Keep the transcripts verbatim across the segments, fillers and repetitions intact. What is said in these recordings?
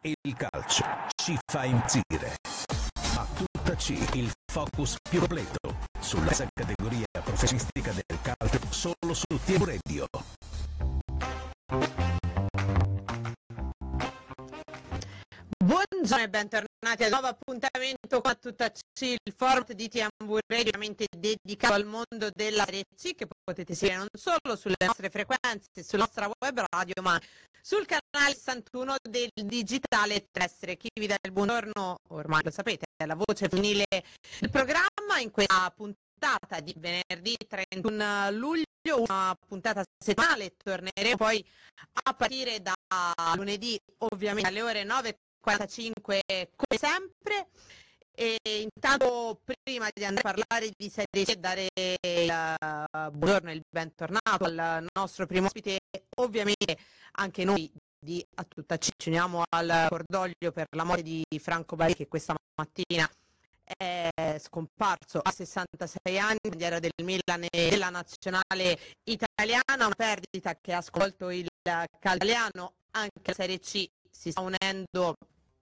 Il calcio ci fa impazzire. A tutta C, il focus più completo sulla terza categoria professionistica del calcio solo su T V Radio. Buongiorno e bentornati ad un nuovo appuntamento con A Tutta C, il format di T V Radio ovviamente dedicato al mondo della Serie C, che potete seguire non solo sulle nostre frequenze, sulla nostra web radio, ma sul canale sessantuno del digitale terrestre. Chi vi dà il buongiorno, ormai lo sapete, è la voce femminile del programma in questa puntata di venerdì trentuno luglio, una puntata settimanale. Torneremo poi a partire da lunedì ovviamente alle ore nove e quarantacinque come sempre. E intanto, prima di andare a parlare di Serie C e dare il buongiorno e il bentornato al nostro primo ospite, ovviamente anche noi di A Tutta C ci uniamo al cordoglio per la morte di Franco Baresi, che questa mattina è scomparso a sessantasei anni, bandiera del Milan e della nazionale italiana, una perdita che ha sconvolto il calcio italiano. Anche la Serie C si sta unendo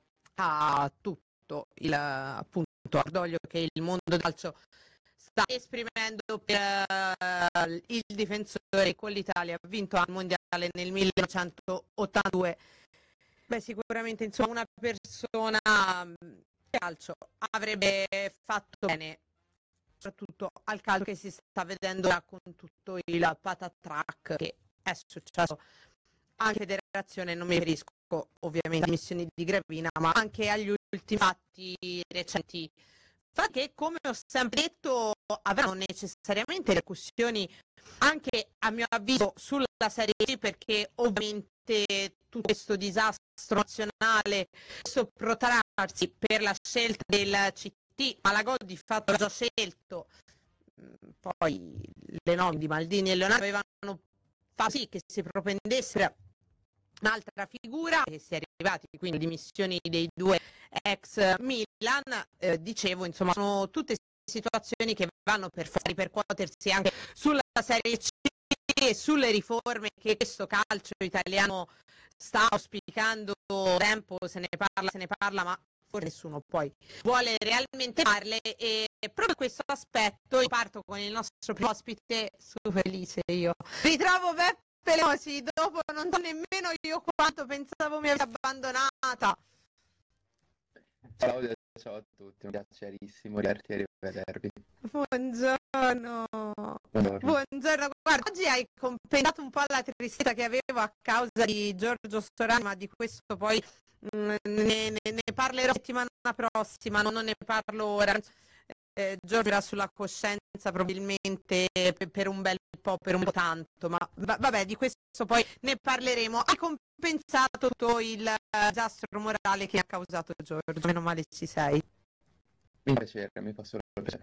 a tutto il appunto cordoglio che il mondo del calcio sta esprimendo per uh, il difensore con l'Italia ha vinto al mondiale nel millenovecentottantadue. Beh, sicuramente insomma una persona che calcio avrebbe fatto bene, soprattutto al calcio che si sta vedendo ora con tutto il patatrack che è successo anche federazione. Non mi riferisco ovviamente alle missioni di Gravina, ma anche agli ultimi fatti recenti, fatti che, come ho sempre detto, avranno necessariamente ripercussioni anche, a mio avviso, sulla Serie C, perché ovviamente tutto questo disastro nazionale, questo protrarsi per la scelta del C T, Malagò di fatto l'ha già scelto, poi le nomine di Maldini e Leonardo avevano fatto sì che si propendessero un'altra figura, che si è arrivati quindi alle dimissioni dei due ex Milan. Eh, dicevo, insomma, sono tutte situazioni che vanno per forza ripercuotersi anche sulla Serie C e sulle riforme che questo calcio italiano sta auspicando da tempo. Se ne parla, se ne parla, ma forse nessuno poi vuole realmente farle, e proprio questo aspetto io parto con il nostro primo ospite. Super felice io, ritrovo Beppe Leosi, dopo non so nemmeno io quanto pensavo mi avesse abbandonata. Ciao, ciao a tutti, un piacerissimo diverti a rivedervi. Buongiorno. Buongiorno. Buongiorno. Guarda, oggi hai compensato un po' la tristezza che avevo a causa di Giorgio Storani, ma di questo poi mh, ne, ne, ne parlerò settimana prossima, non, non ne parlo ora. Eh, Giorgio era sulla coscienza probabilmente per, per un bel po', per un po' tanto, ma va, vabbè, di questo poi ne parleremo. Hai compensato tutto il uh, disastro morale che ha causato Giorgio, meno male ci sei. Mi piacere, mi fa solo piacere.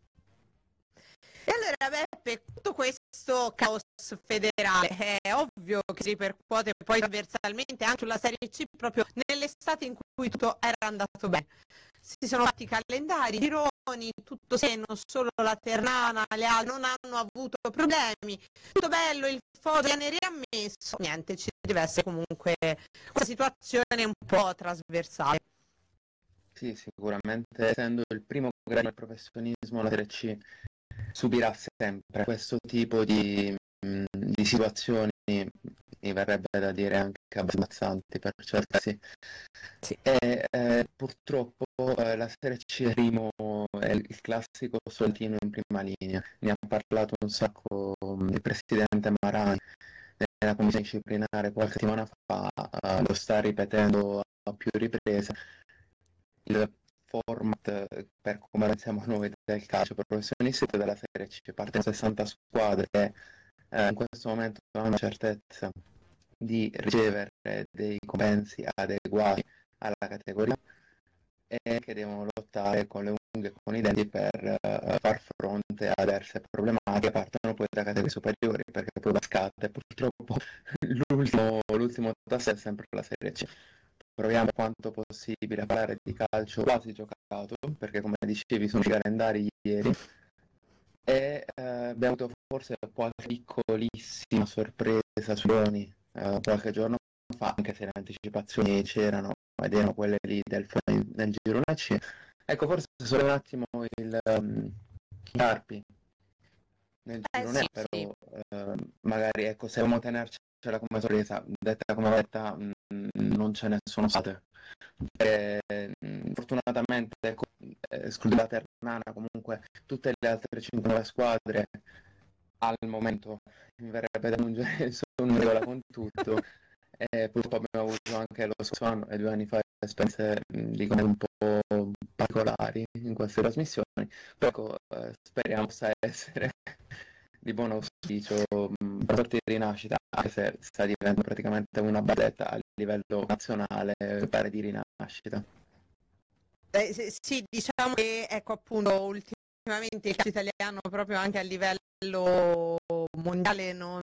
E allora Beppe, tutto questo caos federale è ovvio che si ripercuote poi trasversalmente anche sulla Serie C, proprio nell'estate in cui tutto era andato bene. Si sono fatti i calendari, i gironi, tutto seno, solo la Ternana, le altre non hanno avuto problemi, tutto bello, il foto viene riammesso, niente, ci deve essere comunque questa situazione un po' trasversale. Sì, sicuramente, essendo il primo grado del professionismo, la Serie C subirà sempre questo tipo di, mh, di situazioni, mi verrebbe da dire anche abbastanti per certi versi. Sì. E eh, purtroppo eh, la Serie C è, primo, è il classico soltino in prima linea. Ne ha parlato un sacco mh, il presidente Marani nella commissione disciplinare qualche settimana fa, uh, lo sta ripetendo a più riprese. Il format per come la pensiamo noi del calcio professionistico della Serie C, partono sessanta squadre che eh, in questo momento hanno la certezza di ricevere dei compensi adeguati alla categoria e che devono lottare con le unghie e con i denti per uh, far fronte a diverse problematiche. Partono poi da categorie superiori, perché poi la scatta e purtroppo l'ultimo, l'ultimo tasto è sempre la Serie C. Proviamo quanto possibile a parlare di calcio quasi giocato, perché come dicevi sono i calendari ieri e eh, abbiamo avuto forse qualche piccolissima sorpresa su Lioni eh, qualche giorno fa, anche se le anticipazioni c'erano ed erano quelle lì del, del girone C. Ecco, forse solo un attimo il um, Carpi nel Eh girone, sì, però sì. eh, magari ecco, se vogliamo tenercela come sorpresa, detta come detta, mh, non ce ne sono state. E, mh, fortunatamente, ecco, esclusa la Ternana, comunque tutte le altre cinque squadre al momento mi verrebbe da aggiungere sono in regola con tutto. E purtroppo abbiamo avuto anche lo scorso anno e due anni fa esperienze mh, di come un po' particolari in queste trasmissioni, però ecco, eh, speriamo possa essere di buon auspicio mh, per sorti di rinascita, anche se sta diventando praticamente una balletta a livello nazionale, pare di rinascita. Eh, sì, sì, diciamo che ecco appunto ultimamente il calcio italiano proprio anche a livello mondiale non,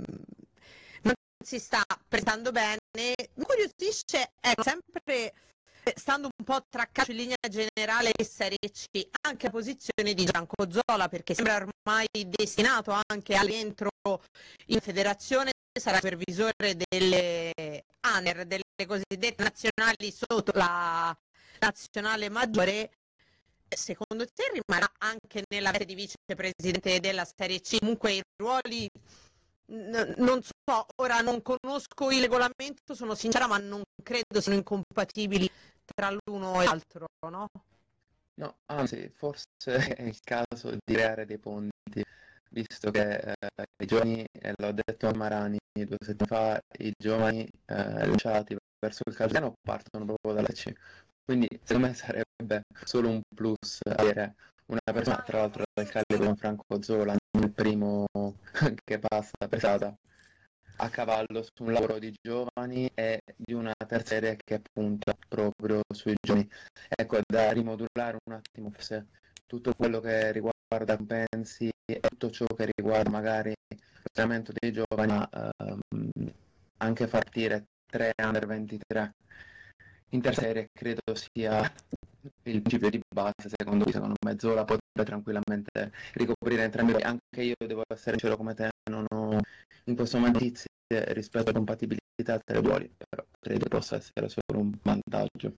non si sta presentando bene. Mi incuriosisce, ecco, sempre eh, stando un po' tra calcio in linea generale e Serie C, anche la posizione di Gianco Zola, perché sembra ormai destinato anche all'entro in federazione, sarà supervisore delle A N E R, delle cosiddette nazionali sotto la nazionale maggiore. Secondo te rimarrà anche nella veste di vicepresidente della Serie C? Comunque i ruoli n- non so, ora non conosco il regolamento, sono sincera, ma non credo siano incompatibili tra l'uno e l'altro, no? No, anzi, forse è il caso di creare dei ponti, visto che eh, i giovani, e l'ho detto a Marani due settimane fa, i giovani eh, lanciati verso il calcio italiano partono proprio dalla C. Quindi secondo me sarebbe solo un plus avere una persona, tra l'altro del calibro di Franco Zola, il primo che passa per strada a cavallo su un lavoro di giovani e di una terza serie che punta proprio sui giovani. Ecco, da rimodulare un attimo forse tutto quello che riguarda compensi e tutto ciò che riguarda magari l'allenamento dei giovani, ma ehm, anche far partire tre under ventitré in terza serie credo sia il principio di base. Secondo me, secondo me Zola potrebbe tranquillamente ricoprire entrambi. Anche io devo essere sincero come te, non ho in questo momento notizie rispetto alla compatibilità tra i ruoli, però credo possa essere solo un vantaggio.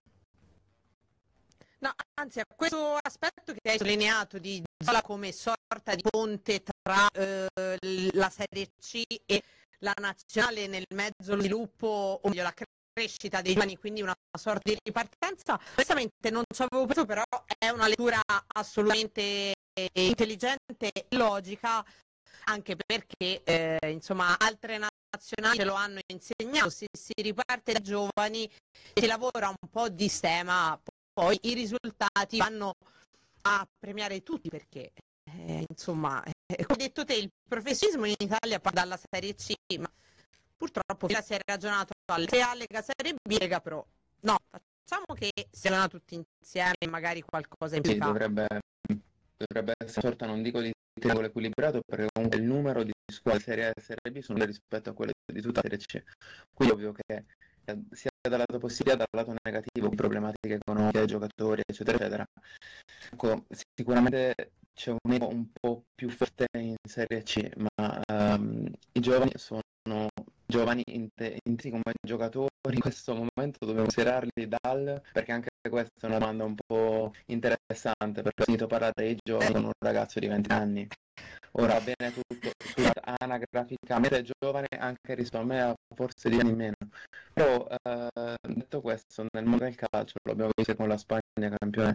No, anzi, a questo aspetto che hai sottolineato di Zola come sorta di ponte tra eh, la Serie C e la nazionale nel mezzo allo sviluppo, o meglio la crescita dei giovani, quindi una sorta di ripartenza, onestamente non ci avevo preso, però è una lettura assolutamente intelligente e logica, anche perché eh, insomma altre nazionali ce lo hanno insegnato, se si riparte da giovani e si lavora un po' di sistema, poi i risultati vanno a premiare tutti, perché eh, insomma, eh, come hai detto te, il professionismo in Italia parte dalla Serie C, ma purtroppo si è ragionato alle A, Lega Serie B, Lega Pro. No, facciamo che si allenano tutti insieme e magari qualcosa in più. Sì, dovrebbe, dovrebbe essere una sorta, non dico di triangolo equilibrato, perché comunque il numero di squadre Serie A e Serie B sono rispetto a quelle di tutta la Serie C. Quindi è ovvio che sia dal lato positivo che dal lato negativo, problematiche economiche, giocatori, eccetera, eccetera. Ecco, sicuramente c'è un ego un po' più forte in Serie C, ma um, i giovani sono giovani intesi come giocatori. In questo momento dobbiamo considerarli dal, perché anche questa è una domanda un po' interessante, perché ho sentito parlare dei giovani con un ragazzo di venti anni. Ora va bene tutto, anagraficamente giovane anche rispetto a me, forse di anni in meno. Però eh, detto questo, nel mondo del calcio, lo abbiamo visto con la Spagna campione,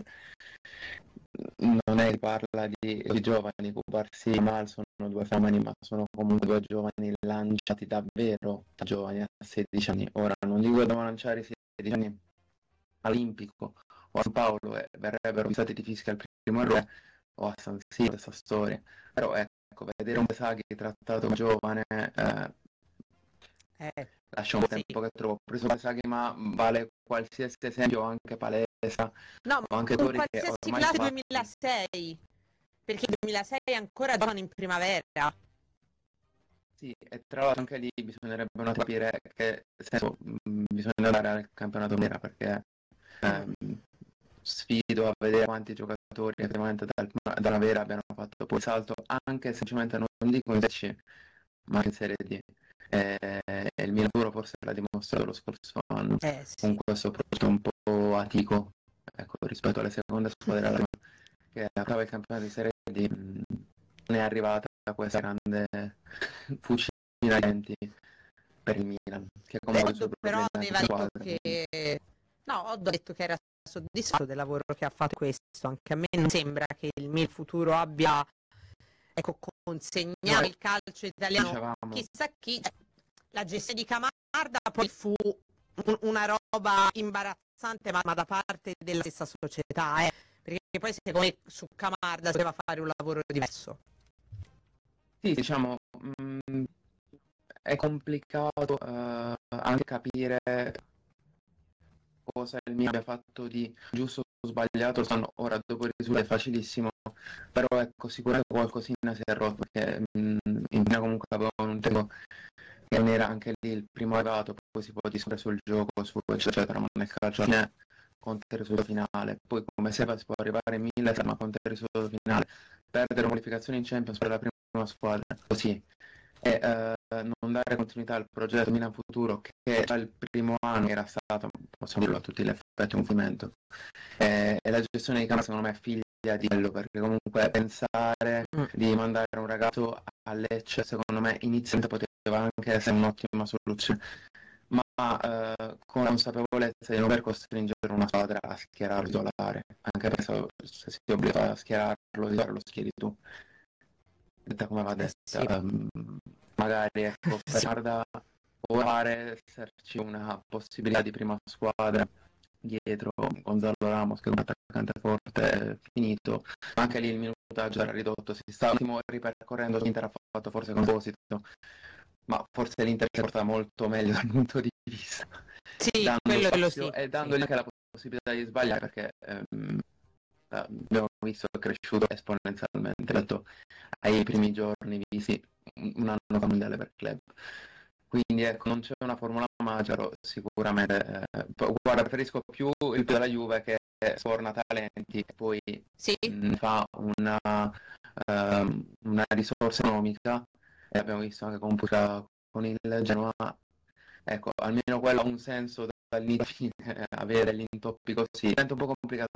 non è che parla di, di giovani, Cubarsí, Mal sono due fenomeni, ma sono comunque due giovani lanciati davvero da giovani a sedici anni. Ora non dico che devono lanciare i sedici anni all'Olimpico o a San Paolo e verrebbero visati di fischia al primo errore, o a San Siro, questa storia. Però ecco, vedere un Besaghi trattato come giovane eh, Eh, lascia un po' sì. tempo che trovo. Ho preso Besaghi, ma vale qualsiasi esempio, anche Palestra, No, o anche con Tori che qualsiasi ormai classe sono duemilasei, perché il duemilasei ancora giocano in primavera. sì, e tra l'altro anche lì bisognerebbe un attimo capire che senso mh, bisogna dare al campionato nera, perché ehm, sfido a vedere quanti giocatori effettivamente dal, dalla vera abbiano fatto poi il salto, anche semplicemente non dico in Serie C, ma in Serie D. e, e il Milan futuro forse l'ha dimostrato lo scorso anno, Eh, sì. con questo progetto un po' atico, ecco, rispetto alle seconde squadre della che aveva il campionato di Serie D, mh, non è arrivata questa grande fucina di talenti per il Milan, che comunque Oddo però aveva detto squadre. che no, Oddo ha detto che era soddisfatto del lavoro che ha fatto questo, anche a me non sembra che il Milan futuro abbia ecco consegnato No, il calcio italiano dicevamo, chissà chi. La gestione di Camarda poi fu un- una roba imbarazzante ma, ma da parte della stessa società, eh, perché poi secondo me su Camarda si doveva fare un lavoro diverso. sì, diciamo, mh, è complicato eh, anche capire cosa il Milan abbia fatto di giusto o sbagliato, stanno ora dopo il risultato è facilissimo, però ecco sicuramente qualcosina si è rotto, perché mh, in Milan comunque avevano un tempo che non era anche lì il primo arrivato, poi si può discutere sul gioco, su eccetera, eccetera, ma nel calcio alla fine conta il risultato finale, poi come sempre si può arrivare in mille, ma conta il risultato finale, perdere qualificazioni in Champions per la prima squadra, così, e eh, non dare continuità al progetto Milan Futuro, che già il primo anno era stato, possiamo dirlo a tutti gli effetti, un movimento, e, e la gestione di Camarda secondo me è figlia di quello, perché comunque pensare Mm. di mandare un ragazzo a Lecce secondo me inizialmente poteva anche essere un'ottima soluzione, ma eh, con la consapevolezza di non dover costringere una squadra a schierarlo titolare, anche perché se, se si obbliga a schierarlo titolare lo schieri tu, detta come va Eh, detta, sì. ehm, magari ecco, per Sì. Arda può pare esserci una possibilità di prima squadra dietro Gonzalo Ramos, che è un attaccante forte, è finito, ma anche lì il minutaggio era ridotto, si sta un attimo ripercorrendo, l'Inter ha fatto forse con proposito, ma forse l'Inter si porta molto meglio dal punto di vista, Sì, dando quello, quello spazio sì, e dandogli sì. anche la possibilità di sbagliare, perché ehm, abbiamo visto che è cresciuto esponenzialmente rispetto ai primi giorni visti un anno fa mondiale per club. Quindi ecco, non c'è una formula magica, però sicuramente eh, guarda, preferisco più il più della Juve che sforna talenti e poi Sì, mh, fa una, ehm, una risorsa economica, e abbiamo visto anche con, Puca- con il Genoa, ecco, almeno quello ha un senso dall'inizio alla fine, avere degli intoppi così diventa un po' complicato